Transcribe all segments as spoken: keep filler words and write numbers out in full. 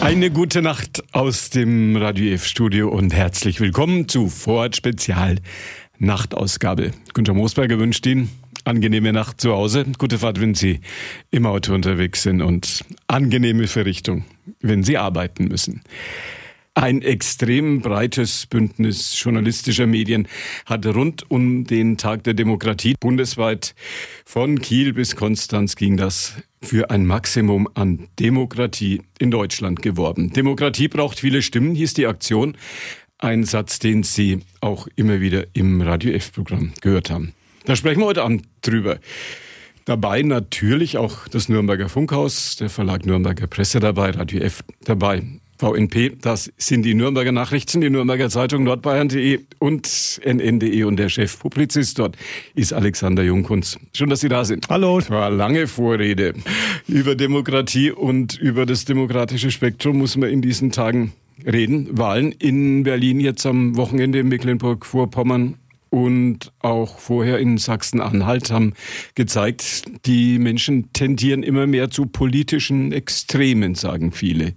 Eine gute Nacht aus dem Radio F-Studio und herzlich willkommen zu Vorort Spezial Nachtausgabe. Günther Moosberger wünscht Ihnen angenehme Nacht zu Hause, gute Fahrt, wenn Sie im Auto unterwegs sind und angenehme Verrichtung, wenn Sie arbeiten müssen. Ein extrem breites Bündnis journalistischer Medien hat rund um den Tag der Demokratie bundesweit von Kiel bis Konstanz ging das für ein Maximum an Demokratie in Deutschland geworben. Demokratie braucht viele Stimmen, hieß die Aktion. Ein Satz, den Sie auch immer wieder im Radio F-Programm gehört haben. Da sprechen wir heute Abend drüber. Dabei natürlich auch das Nürnberger Funkhaus, der Verlag Nürnberger Presse dabei, Radio F dabei. V N P, das sind die Nürnberger Nachrichten, die Nürnberger Zeitung nordbayern punkt de und N N punkt de und der Chefpublizist dort ist Alexander Jungkunz. Schön, dass Sie da sind. Hallo. Das war eine lange Vorrede über Demokratie und über das demokratische Spektrum muss man in diesen Tagen reden. Wahlen in Berlin jetzt am Wochenende in Mecklenburg-Vorpommern und auch vorher in Sachsen-Anhalt haben gezeigt, die Menschen tendieren immer mehr zu politischen Extremen, sagen viele.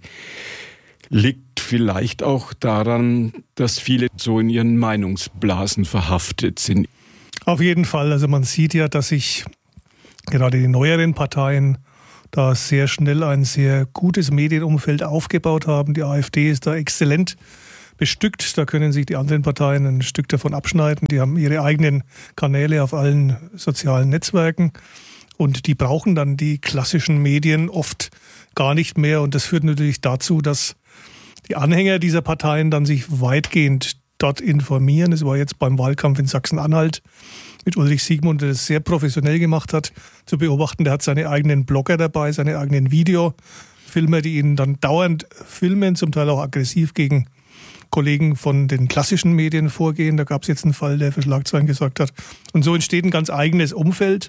Liegt vielleicht auch daran, dass viele so in ihren Meinungsblasen verhaftet sind. Auf jeden Fall. Also man sieht ja, dass sich gerade die neueren Parteien da sehr schnell ein sehr gutes Medienumfeld aufgebaut haben. Die AfD ist da exzellent bestückt. Da können sich die anderen Parteien ein Stück davon abschneiden. Die haben ihre eigenen Kanäle auf allen sozialen Netzwerken. Und die brauchen dann die klassischen Medien oft gar nicht mehr. Und das führt natürlich dazu, dass die Anhänger dieser Parteien dann sich weitgehend dort informieren. Es war jetzt beim Wahlkampf in Sachsen-Anhalt mit Ulrich Siegmund, der das sehr professionell gemacht hat, zu beobachten. Der hat seine eigenen Blogger dabei, seine eigenen Videofilmer, die ihn dann dauernd filmen, zum Teil auch aggressiv gegen Kollegen von den klassischen Medien vorgehen. Da gab es jetzt einen Fall, der für Schlagzeilen gesorgt hat. Und so entsteht ein ganz eigenes Umfeld,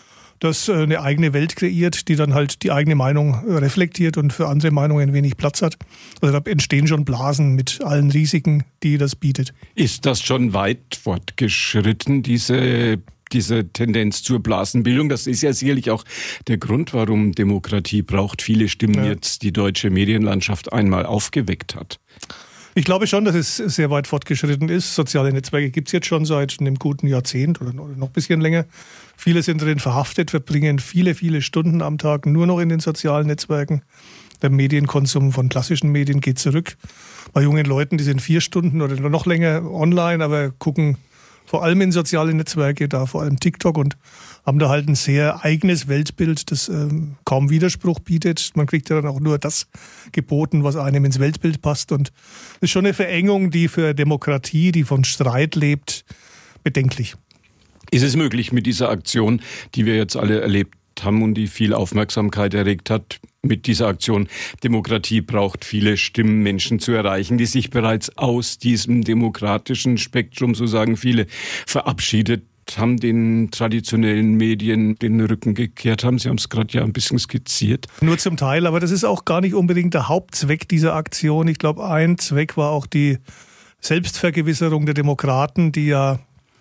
das eine eigene Welt kreiert, die dann halt die eigene Meinung reflektiert und für andere Meinungen wenig Platz hat. Also da entstehen schon Blasen mit allen Risiken, die das bietet. Ist das schon weit fortgeschritten, diese, diese Tendenz zur Blasenbildung? Das ist ja sicherlich auch der Grund, warum Demokratie braucht viele Stimmen ja. jetzt die deutsche Medienlandschaft einmal aufgeweckt hat. Ich glaube schon, dass es sehr weit fortgeschritten ist. Soziale Netzwerke gibt es jetzt schon seit einem guten Jahrzehnt oder noch ein bisschen länger. Viele sind drin verhaftet, verbringen viele, viele Stunden am Tag nur noch in den sozialen Netzwerken. Der Medienkonsum von klassischen Medien geht zurück. Bei jungen Leuten, die sind vier Stunden oder noch länger online, aber gucken vor allem in soziale Netzwerke, da vor allem TikTok und haben da halt ein sehr eigenes Weltbild, das ähm, kaum Widerspruch bietet. Man kriegt ja dann auch nur das geboten, was einem ins Weltbild passt. Und das ist schon eine Verengung, die für Demokratie, die von Streit lebt, bedenklich. Ist es möglich mit dieser Aktion, die wir jetzt alle erlebt haben und die viel Aufmerksamkeit erregt hat, mit dieser Aktion Demokratie braucht viele Stimmen, Menschen zu erreichen, die sich bereits aus diesem demokratischen Spektrum, so sagen viele, verabschiedet haben, den traditionellen Medien den Rücken gekehrt haben. Sie haben es gerade ja ein bisschen skizziert. Nur zum Teil, aber das ist auch gar nicht unbedingt der Hauptzweck dieser Aktion. Ich glaube, ein Zweck war auch die Selbstvergewisserung der Demokraten, die ja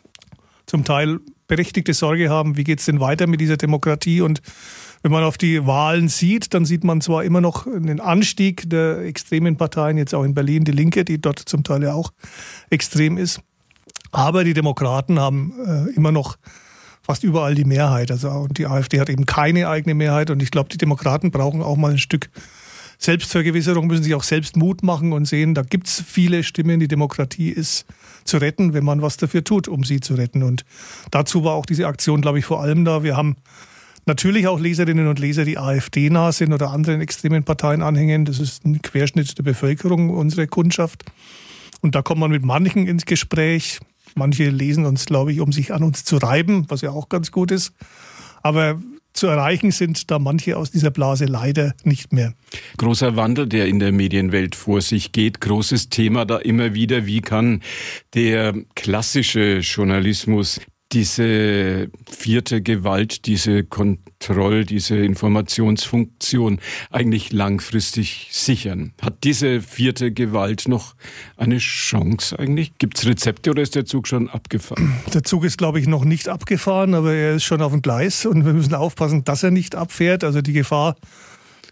zum Teil berechtigte Sorge haben, wie geht es denn weiter mit dieser Demokratie? Und wenn man auf die Wahlen sieht, dann sieht man zwar immer noch einen Anstieg der extremen Parteien, jetzt auch in Berlin die Linke, die dort zum Teil ja auch extrem ist. Aber die Demokraten haben äh, immer noch fast überall die Mehrheit. Also, und die AfD hat eben keine eigene Mehrheit. Und ich glaube, die Demokraten brauchen auch mal ein Stück Selbstvergewisserung, müssen sich auch selbst Mut machen und sehen, da gibt es viele Stimmen. Die Demokratie ist zu retten, wenn man was dafür tut, um sie zu retten. Und dazu war auch diese Aktion, glaube ich, vor allem da. Wir haben natürlich auch Leserinnen und Leser, die AfD-nah sind oder anderen extremen Parteien anhängen. Das ist ein Querschnitt der Bevölkerung, unsere Kundschaft. Und da kommt man mit manchen ins Gespräch. Manche lesen uns, glaube ich, um sich an uns zu reiben, was ja auch ganz gut ist. Aber zu erreichen sind da manche aus dieser Blase leider nicht mehr. Großer Wandel, der in der Medienwelt vor sich geht. Großes Thema da immer wieder. Wie kann der klassische Journalismus diese vierte Gewalt, diese Kontroll-, diese Informationsfunktion eigentlich langfristig sichern? Hat diese vierte Gewalt noch eine Chance eigentlich? Gibt es Rezepte oder ist der Zug schon abgefahren? Der Zug ist, glaube ich, noch nicht abgefahren, aber er ist schon auf dem Gleis und wir müssen aufpassen, dass er nicht abfährt. Also die Gefahr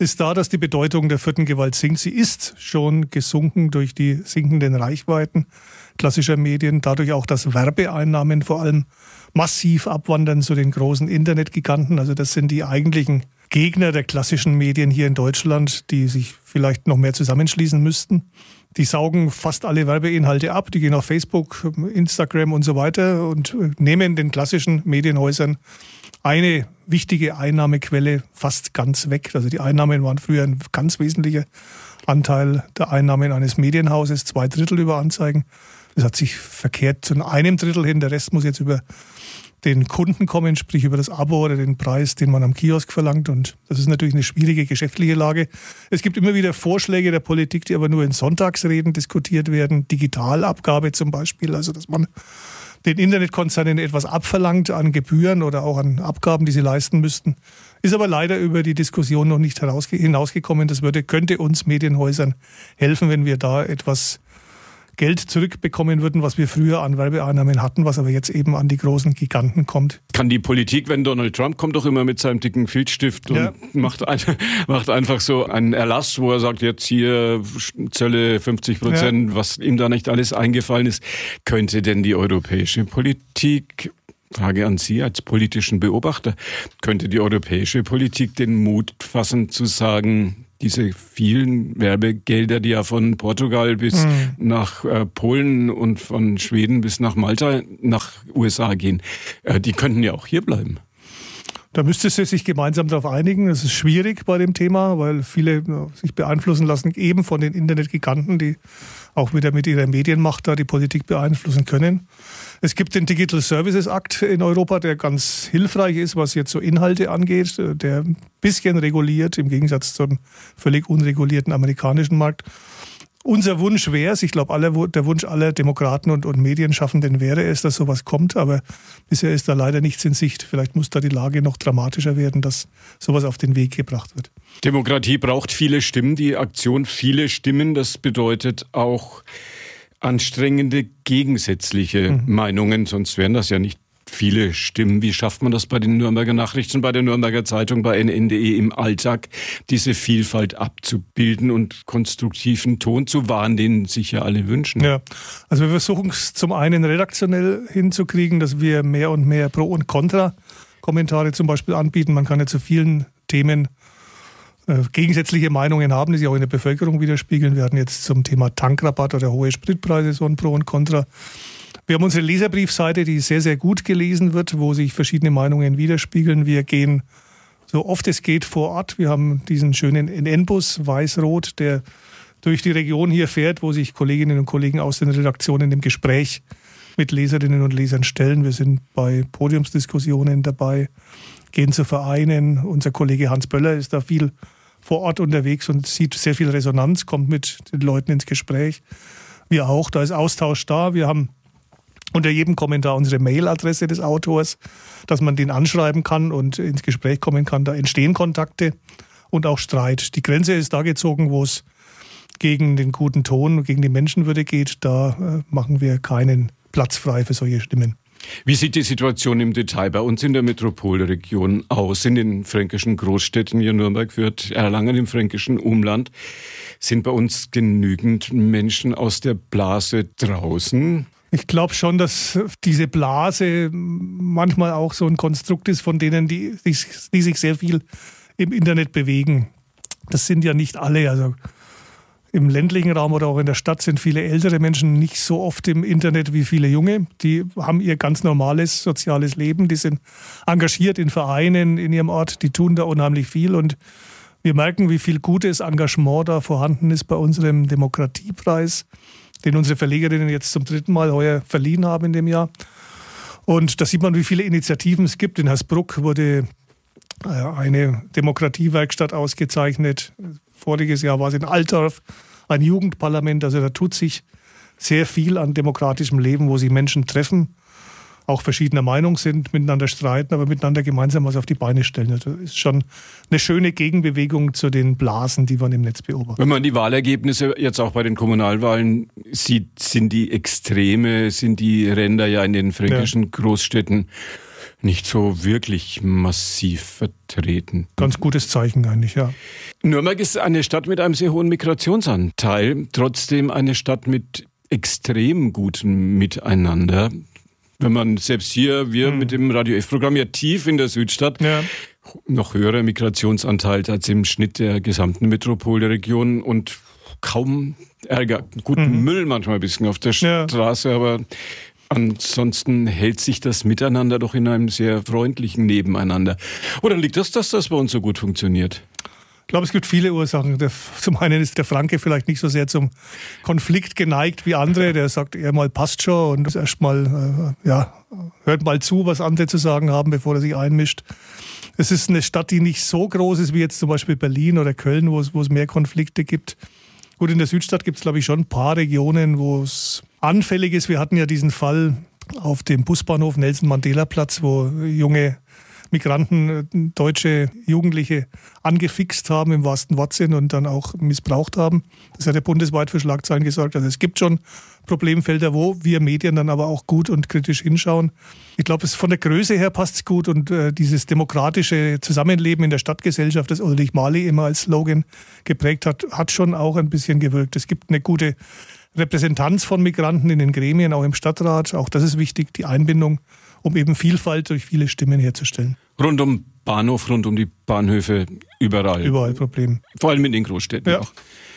ist da, dass die Bedeutung der vierten Gewalt sinkt. Sie ist schon gesunken durch die sinkenden Reichweiten klassischer Medien, dadurch auch, dass Werbeeinnahmen vor allem massiv abwandern zu den großen Internetgiganten. Also das sind die eigentlichen Gegner der klassischen Medien hier in Deutschland, die sich vielleicht noch mehr zusammenschließen müssten. Die saugen fast alle Werbeinhalte ab, die gehen auf Facebook, Instagram und so weiter und nehmen den klassischen Medienhäusern eine wichtige Einnahmequelle fast ganz weg. Also die Einnahmen waren früher ein ganz wesentlicher Anteil der Einnahmen eines Medienhauses, zwei Drittel über Anzeigen. Das hat sich verkehrt zu einem Drittel hin, der Rest muss jetzt über den Kunden kommen, sprich über das Abo oder den Preis, den man am Kiosk verlangt. Und das ist natürlich eine schwierige geschäftliche Lage. Es gibt immer wieder Vorschläge der Politik, die aber nur in Sonntagsreden diskutiert werden. Digitalabgabe zum Beispiel, also dass man den Internetkonzernen etwas abverlangt an Gebühren oder auch an Abgaben, die sie leisten müssten. Ist aber leider über die Diskussion noch nicht hinausgekommen. Das würde, könnte uns Medienhäusern helfen, wenn wir da etwas Geld zurückbekommen würden, was wir früher an Werbeeinnahmen hatten, was aber jetzt eben an die großen Giganten kommt. Kann die Politik, wenn Donald Trump kommt doch immer mit seinem dicken Filzstift und ja. macht, ein, macht einfach so einen Erlass, wo er sagt, jetzt hier Zölle fünfzig Prozent, ja. was ihm da nicht alles eingefallen ist. Könnte denn die europäische Politik, Frage an Sie als politischen Beobachter, könnte die europäische Politik den Mut fassen zu sagen, diese vielen Werbegelder, die ja von Portugal bis mhm. nach äh, Polen und von Schweden bis nach Malta, nach U S A gehen, äh, die könnten ja auch hier bleiben. Da müsste sie sich gemeinsam darauf einigen. Das ist schwierig bei dem Thema, weil viele äh, sich beeinflussen lassen, eben von den Internetgiganten, die auch wieder mit ihrer Medienmacht da die Politik beeinflussen können. Es gibt den Digital Services Act in Europa, der ganz hilfreich ist, was jetzt so Inhalte angeht, der ein bisschen reguliert, im Gegensatz zum völlig unregulierten amerikanischen Markt. Unser Wunsch wäre es, ich glaube, aller, der Wunsch aller Demokraten und, und Medienschaffenden wäre es, dass sowas kommt, aber bisher ist da leider nichts in Sicht. Vielleicht muss da die Lage noch dramatischer werden, dass sowas auf den Weg gebracht wird. Demokratie braucht viele Stimmen, die Aktion viele Stimmen, das bedeutet auch anstrengende gegensätzliche mhm. Meinungen, sonst wären das ja nicht viele Stimmen. Wie schafft man das bei den Nürnberger Nachrichten, bei der Nürnberger Zeitung, bei N N punkt de im Alltag, diese Vielfalt abzubilden und konstruktiven Ton zu wahren, den sich ja alle wünschen? Ja, also wir versuchen es zum einen redaktionell hinzukriegen, dass wir mehr und mehr Pro- und Contra-Kommentare zum Beispiel anbieten. Man kann ja zu vielen Themen äh, gegensätzliche Meinungen haben, die sich auch in der Bevölkerung widerspiegeln. Wir hatten jetzt zum Thema Tankrabatt oder hohe Spritpreise so ein Pro und Contra. Wir haben unsere Leserbriefseite, die sehr, sehr gut gelesen wird, wo sich verschiedene Meinungen widerspiegeln. Wir gehen so oft es geht vor Ort. Wir haben diesen schönen N N-Bus, weiß-rot, der durch die Region hier fährt, wo sich Kolleginnen und Kollegen aus den Redaktionen im Gespräch mit Leserinnen und Lesern stellen. Wir sind bei Podiumsdiskussionen dabei, gehen zu Vereinen. Unser Kollege Hans Böller ist da viel vor Ort unterwegs und sieht sehr viel Resonanz, kommt mit den Leuten ins Gespräch. Wir auch, da ist Austausch da. Wir haben unter jedem Kommentar unsere Mailadresse des Autors, dass man den anschreiben kann und ins Gespräch kommen kann. Da entstehen Kontakte und auch Streit. Die Grenze ist da gezogen, wo es gegen den guten Ton, gegen die Menschenwürde geht. Da äh, machen wir keinen Platz frei für solche Stimmen. Wie sieht die Situation im Detail bei uns in der Metropolregion aus? In den fränkischen Großstädten, hier Nürnberg, Fürth, Erlangen, im fränkischen Umland, sind bei uns genügend Menschen aus der Blase draußen? Ich glaube schon, dass diese Blase manchmal auch so ein Konstrukt ist von denen, die, die, die sich sehr viel im Internet bewegen. Das sind ja nicht alle. Also im ländlichen Raum oder auch in der Stadt sind viele ältere Menschen nicht so oft im Internet wie viele Junge. Die haben ihr ganz normales soziales Leben. Die sind engagiert in Vereinen in ihrem Ort. Die tun da unheimlich viel. Und wir merken, wie viel gutes Engagement da vorhanden ist bei unserem Demokratiepreis, den unsere Verlegerinnen jetzt zum dritten Mal heuer verliehen haben in dem Jahr. Und da sieht man, wie viele Initiativen es gibt. In Hersbruck wurde eine Demokratiewerkstatt ausgezeichnet. Voriges Jahr war es in Altdorf ein Jugendparlament. Also da tut sich sehr viel an demokratischem Leben, wo sich Menschen treffen, auch verschiedener Meinung sind, miteinander streiten, aber miteinander gemeinsam was auf die Beine stellen. Das ist schon eine schöne Gegenbewegung zu den Blasen, die man im Netz beobachtet. Wenn man die Wahlergebnisse jetzt auch bei den Kommunalwahlen sieht, sind die Extreme, sind die Ränder ja in den fränkischen ja. Großstädten nicht so wirklich massiv vertreten. Ganz gutes Zeichen eigentlich, ja. Nürnberg ist eine Stadt mit einem sehr hohen Migrationsanteil, trotzdem eine Stadt mit extrem gutem Miteinander. Wenn man selbst hier, wir hm. mit dem Radio F-Programm ja tief in der Südstadt, ja. noch höherer Migrationsanteil als im Schnitt der gesamten Metropolregion und kaum Ärger. Guten mhm. Müll manchmal ein bisschen auf der ja. Straße, aber ansonsten hält sich das Miteinander doch in einem sehr freundlichen Nebeneinander. Oder liegt das, dass das bei uns so gut funktioniert? Ich glaube, es gibt viele Ursachen. Der, zum einen ist der Franke vielleicht nicht so sehr zum Konflikt geneigt wie andere. Der sagt eher mal, passt schon und erst mal, äh, ja, hört mal zu, was andere zu sagen haben, bevor er sich einmischt. Es ist eine Stadt, die nicht so groß ist wie jetzt zum Beispiel Berlin oder Köln, wo es, wo es mehr Konflikte gibt. Gut, in der Südstadt gibt es, glaube ich, schon ein paar Regionen, wo es anfällig ist. Wir hatten ja diesen Fall auf dem Busbahnhof Nelson-Mandela-Platz, wo junge Migranten deutsche Jugendliche angefixt haben im wahrsten Wortsinn und dann auch missbraucht haben. Das hat ja bundesweit für Schlagzeilen gesorgt. Also es gibt schon Problemfelder, wo wir Medien dann aber auch gut und kritisch hinschauen. Ich glaube, es von der Größe her passt es gut und äh, dieses demokratische Zusammenleben in der Stadtgesellschaft, das Ulrich Marley immer als Slogan geprägt hat, hat schon auch ein bisschen gewirkt. Es gibt eine gute Repräsentanz von Migranten in den Gremien, auch im Stadtrat. Auch das ist wichtig, die Einbindung, um eben Vielfalt durch viele Stimmen herzustellen. Rund um Bahnhof, rund um die Bahnhöfe, überall. Überall Problem. Vor allem in den Großstädten ja. auch.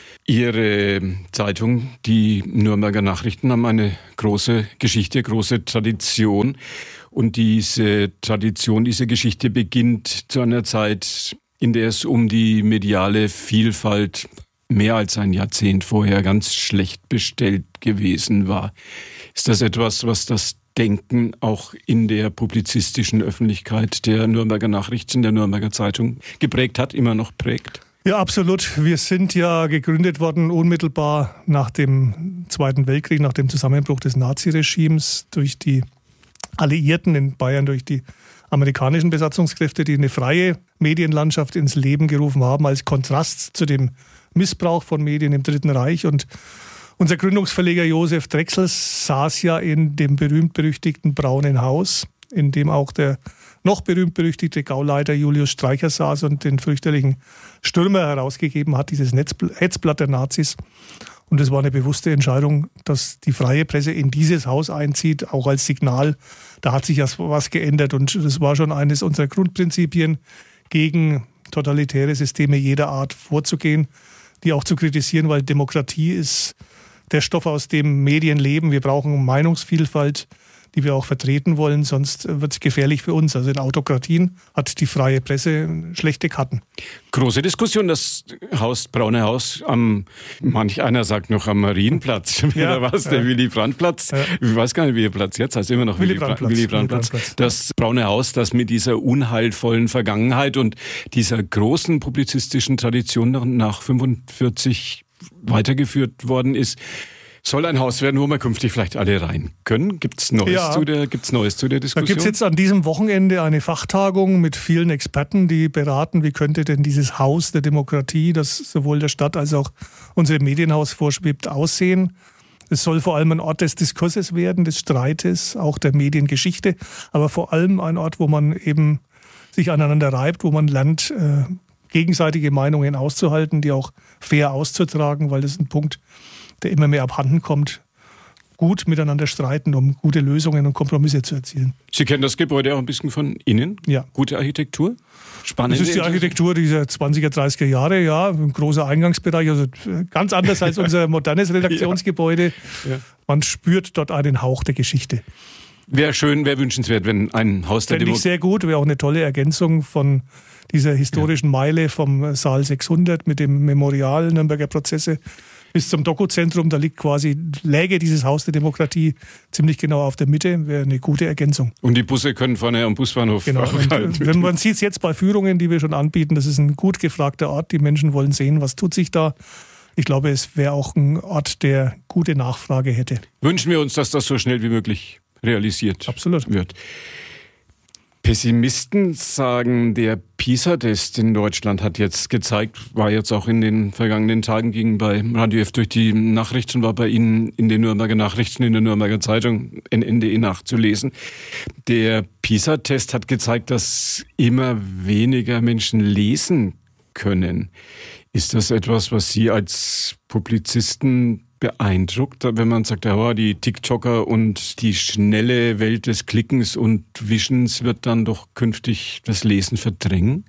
Ihre Zeitung, die Nürnberger Nachrichten, haben eine große Geschichte, große Tradition. Und diese Tradition, diese Geschichte beginnt zu einer Zeit, in der es um die mediale Vielfalt mehr als ein Jahrzehnt vorher ganz schlecht bestellt gewesen war. Ist das etwas, was das Denken auch in der publizistischen Öffentlichkeit der Nürnberger Nachrichten, der Nürnberger Zeitung geprägt hat, immer noch prägt? Ja, absolut. Wir sind ja gegründet worden unmittelbar nach dem Zweiten Weltkrieg, nach dem Zusammenbruch des Naziregimes durch die Alliierten in Bayern, durch die amerikanischen Besatzungskräfte, die eine freie Medienlandschaft ins Leben gerufen haben, als Kontrast zu dem Missbrauch von Medien im Dritten Reich. Und unser Gründungsverleger Josef Drechsel saß ja in dem berühmt-berüchtigten Braunen Haus, in dem auch der noch berühmt-berüchtigte Gauleiter Julius Streicher saß und den fürchterlichen Stürmer herausgegeben hat, dieses Hetzblatt der Nazis. Und es war eine bewusste Entscheidung, dass die freie Presse in dieses Haus einzieht, auch als Signal. Da hat sich ja was geändert und das war schon eines unserer Grundprinzipien, gegen totalitäre Systeme jeder Art vorzugehen, die auch zu kritisieren, weil Demokratie ist der Stoff, aus dem Medien leben. Wir brauchen Meinungsvielfalt, die wir auch vertreten wollen, sonst wird es gefährlich für uns. Also in Autokratien hat die freie Presse schlechte Karten. Große Diskussion, das Haus, Braune Haus, am, manch einer sagt noch am Marienplatz, ja, oder was, ja. der Willy-Brandt-Platz. Ja. Ich weiß gar nicht, wie der Platz jetzt heißt, immer noch Willy-Brandt-Platz. Willy-Brandt-Platz. Willy-Brandt-Platz. Das Braune Haus, das mit dieser unheilvollen Vergangenheit und dieser großen publizistischen Tradition nach fünfundvierzig weitergeführt worden ist, soll ein Haus werden, wo wir künftig vielleicht alle rein können. Gibt es Neues, ja. zu der, gibt's Neues zu der Diskussion? Da gibt es jetzt an diesem Wochenende eine Fachtagung mit vielen Experten, die beraten, wie könnte denn dieses Haus der Demokratie, das sowohl der Stadt als auch unserem Medienhaus vorschwebt, aussehen. Es soll vor allem ein Ort des Diskurses werden, des Streites, auch der Mediengeschichte, aber vor allem ein Ort, wo man eben sich aneinander reibt, wo man lernt, äh, gegenseitige Meinungen auszuhalten, die auch fair auszutragen, weil das ist ein Punkt, der immer mehr abhanden kommt, gut miteinander streiten, um gute Lösungen und Kompromisse zu erzielen. Sie kennen das Gebäude auch ein bisschen von innen? Ja. Gute Architektur? Spannend. Das ist die Architektur dieser zwanziger, dreißiger Jahre, ja, ein großer Eingangsbereich, also ganz anders als unser modernes Redaktionsgebäude. Ja. Ja. Man spürt dort einen Hauch der Geschichte. Wäre schön, wäre wünschenswert, wenn ein Haus der Fände ich sehr gut, wäre auch eine tolle Ergänzung von dieser historischen Meile vom Saal sechshundert mit dem Memorial Nürnberger Prozesse bis zum Dokuzentrum. Da liegt quasi, läge dieses Haus der Demokratie ziemlich genau auf der Mitte, wäre eine gute Ergänzung. Und die Busse können vorne am Busbahnhof genau. Wenn man sieht es jetzt bei Führungen, die wir schon anbieten, das ist ein gut gefragter Ort. Die Menschen wollen sehen, was tut sich da. Ich glaube, es wäre auch ein Ort, der gute Nachfrage hätte. Wünschen wir uns, dass das so schnell wie möglich realisiert Absolut. wird. Pessimisten sagen, der PISA-Test in Deutschland hat jetzt gezeigt, war jetzt auch in den vergangenen Tagen, ging bei Radio F durch die Nachrichten, war bei Ihnen in den Nürnberger Nachrichten, in der Nürnberger Zeitung, N N D E nachzulesen. Der PISA-Test hat gezeigt, dass immer weniger Menschen lesen können. Ist das etwas, was Sie als Publizisten beeindruckt, wenn man sagt, ja, die TikToker und die schnelle Welt des Klickens und Wischens wird dann doch künftig das Lesen verdrängen?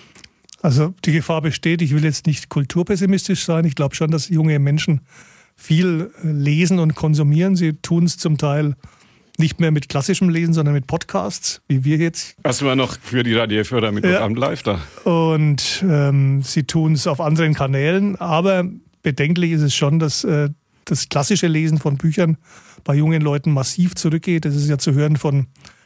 Also die Gefahr besteht, ich will jetzt nicht kulturpessimistisch sein, ich glaube schon, dass junge Menschen viel lesen und konsumieren. Sie tun es zum Teil nicht mehr mit klassischem Lesen, sondern mit Podcasts, wie wir jetzt. Erstmal noch für die Radio F-Hörer mit Programm ja. live da. Und ähm, sie tun es auf anderen Kanälen, aber bedenklich ist es schon, dass äh, das klassische Lesen von Büchern bei jungen Leuten massiv zurückgeht. Das ist ja zu hören von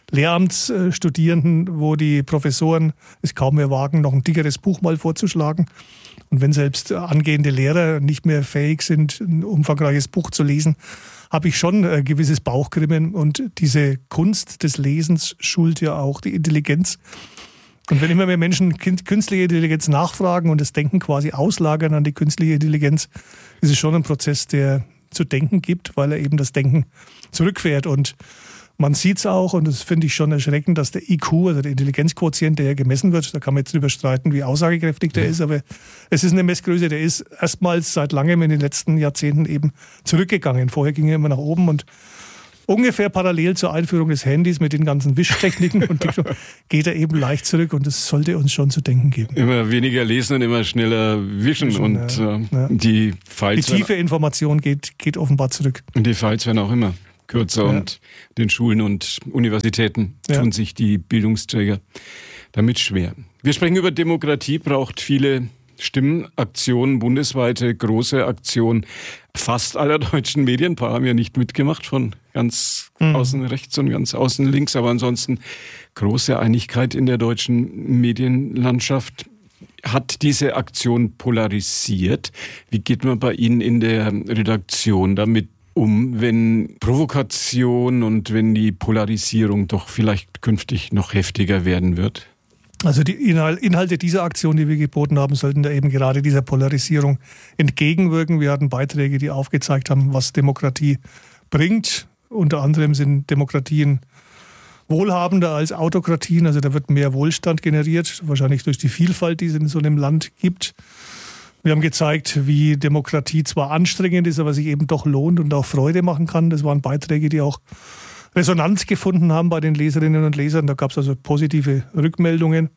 Lehramtsstudierenden, wo die Professoren es kaum mehr wagen, noch ein dickeres Buch mal vorzuschlagen. Und wenn selbst angehende Lehrer nicht mehr fähig sind, ein umfangreiches Buch zu lesen, habe ich schon ein gewisses Bauchgrimmen. Und diese Kunst des Lesens schult ja auch die Intelligenz. Und wenn immer mehr Menschen künstliche Intelligenz nachfragen und das Denken quasi auslagern an die künstliche Intelligenz, ist es schon ein Prozess, der zu denken gibt, weil er eben das Denken zurückfährt. Und man sieht es auch, und das finde ich schon erschreckend, dass der I Q, also der Intelligenzquotient, der ja gemessen wird, da kann man jetzt drüber streiten, wie aussagekräftig der ist, aber es ist eine Messgröße, der ist erstmals seit langem in den letzten Jahrzehnten eben zurückgegangen. Vorher ging er immer nach oben und ungefähr parallel zur Einführung des Handys mit den ganzen Wischtechniken und geht er eben leicht zurück und das sollte uns schon zu denken geben. Immer weniger lesen und immer schneller wischen, wischen und ja, äh, ja. die Files. Die tiefe Information geht, geht offenbar zurück. Und die Files werden auch immer kürzer ja. und den Schulen und Universitäten ja. tun sich die Bildungsträger damit schwer. Wir sprechen über Demokratie, braucht viele Stimmen, Aktionen, bundesweite große Aktionen fast aller deutschen Medien. Ein paar haben ja nicht mitgemacht, von ganz mhm. außen rechts und ganz außen links, aber ansonsten große Einigkeit in der deutschen Medienlandschaft. Hat diese Aktion polarisiert? Wie geht man bei Ihnen in der Redaktion damit um, wenn Provokation und wenn die Polarisierung doch vielleicht künftig noch heftiger werden wird? Also die Inhalte dieser Aktion, die wir geboten haben, sollten da eben gerade dieser Polarisierung entgegenwirken. Wir hatten Beiträge, die aufgezeigt haben, was Demokratie bringt. Unter anderem sind Demokratien wohlhabender als Autokratien. Also da wird mehr Wohlstand generiert, wahrscheinlich durch die Vielfalt, die es in so einem Land gibt. Wir haben gezeigt, wie Demokratie zwar anstrengend ist, aber sich eben doch lohnt und auch Freude machen kann. Das waren Beiträge, die auch Resonanz gefunden haben bei den Leserinnen und Lesern. Da gab es also positive Rückmeldungen.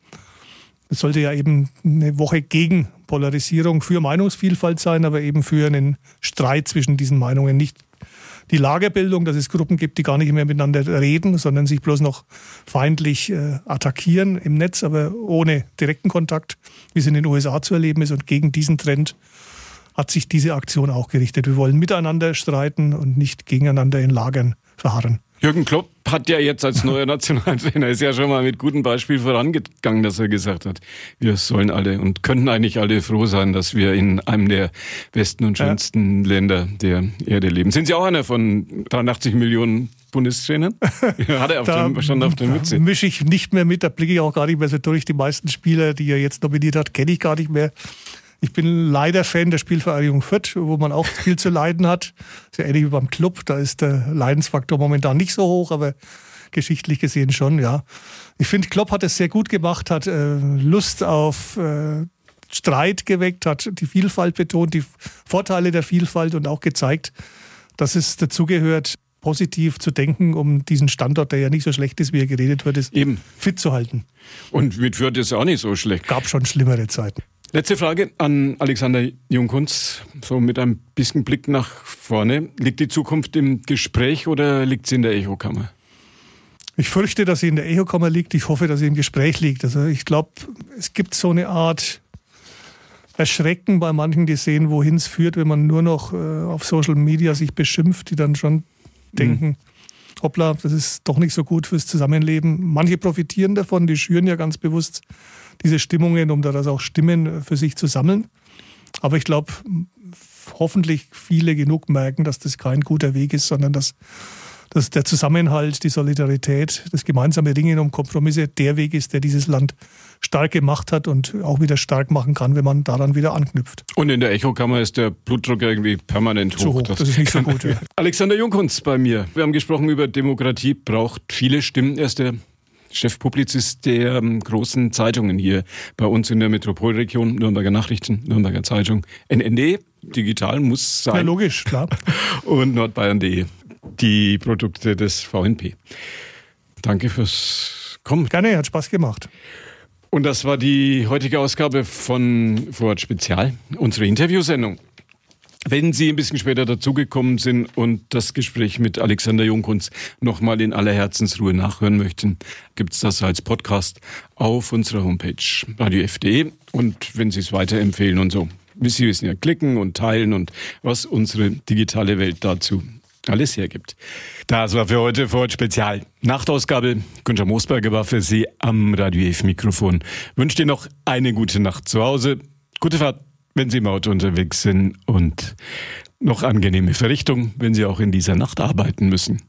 Es sollte ja eben eine Woche gegen Polarisierung für Meinungsvielfalt sein, aber eben für einen Streit zwischen diesen Meinungen. Nicht die Lagerbildung, dass es Gruppen gibt, die gar nicht mehr miteinander reden, sondern sich bloß noch feindlich äh, attackieren im Netz, aber ohne direkten Kontakt, wie es in den U S A zu erleben ist. Und gegen diesen Trend hat sich diese Aktion auch gerichtet. Wir wollen miteinander streiten und nicht gegeneinander in Lagern verharren. Jürgen Klopp hat ja jetzt als neuer Nationaltrainer, ist ja schon mal mit gutem Beispiel vorangegangen, dass er gesagt hat, wir sollen alle und können eigentlich alle froh sein, dass wir in einem der besten und schönsten ja. Länder der Erde leben. Sind Sie auch einer von dreiundachtzig Millionen Bundestrainern? Hat er auf da, dem, schon auf der Mütze. Da mische ich nicht mehr mit, da blicke ich auch gar nicht mehr so durch. Die meisten Spieler, die er jetzt nominiert hat, kenne ich gar nicht mehr. Ich bin leider Fan der Spielvereinigung Fürth, wo man auch viel zu leiden hat. Ist ja ähnlich wie beim Club, da ist der Leidensfaktor momentan nicht so hoch, aber geschichtlich gesehen schon, ja. Ich finde, Klopp hat es sehr gut gemacht, hat äh, Lust auf äh, Streit geweckt, hat die Vielfalt betont, die Vorteile der Vielfalt und auch gezeigt, dass es dazugehört, positiv zu denken, um diesen Standort, der ja nicht so schlecht ist, wie er geredet wird, ist, eben fit zu halten. Und mit Fürth ist auch nicht so schlecht. Gab schon schlimmere Zeiten. Letzte Frage an Alexander Jungkunz, so mit ein bisschen Blick nach vorne. Liegt die Zukunft im Gespräch oder liegt sie in der Echokammer? Ich fürchte, dass sie in der Echokammer liegt. Ich hoffe, dass sie im Gespräch liegt. Also ich glaube, es gibt so eine Art Erschrecken bei manchen, die sehen, wohin es führt, wenn man nur noch äh, auf Social Media sich beschimpft, die dann schon denken, mhm. hoppla, das ist doch nicht so gut fürs Zusammenleben. Manche profitieren davon, die schüren ja ganz bewusst diese Stimmungen, um daraus auch Stimmen für sich zu sammeln. Aber ich glaube, hoffentlich viele genug merken, dass das kein guter Weg ist, sondern dass dass der Zusammenhalt, die Solidarität, das gemeinsame Ringen um Kompromisse der Weg ist, der dieses Land stark gemacht hat und auch wieder stark machen kann, wenn man daran wieder anknüpft. Und in der Echokammer ist der Blutdruck irgendwie permanent hoch. Zu hoch, das ist nicht so gut. Ja. Alexander Jungkunz bei mir. Wir haben gesprochen über Demokratie, braucht viele Stimmen. Er ist der Chefpublizist der ähm, großen Zeitungen hier bei uns in der Metropolregion, Nürnberger Nachrichten, Nürnberger Zeitung, N N D, digital muss sein. Ja, logisch, klar. Und nordbayern punkt de, die Produkte des V N P. Danke fürs Kommen. Gerne, hat Spaß gemacht. Und das war die heutige Ausgabe von Vorort Spezial, unsere Interviewsendung. Wenn Sie ein bisschen später dazugekommen sind und das Gespräch mit Alexander Jungkunz nochmal in aller Herzensruhe nachhören möchten, gibt es das als Podcast auf unserer Homepage radio f punkt de. Und wenn Sie es weiterempfehlen und so, wie Sie wissen ja, klicken und teilen und was unsere digitale Welt dazu alles hergibt. Das war für heute Vorort Spezial. Nachtausgabe. Günther Moosberger war für Sie am Radio F Mikrofon. Wünsche Ihnen noch eine gute Nacht zu Hause. Gute Fahrt, wenn Sie im Auto unterwegs sind, und noch angenehme Verrichtung, wenn Sie auch in dieser Nacht arbeiten müssen.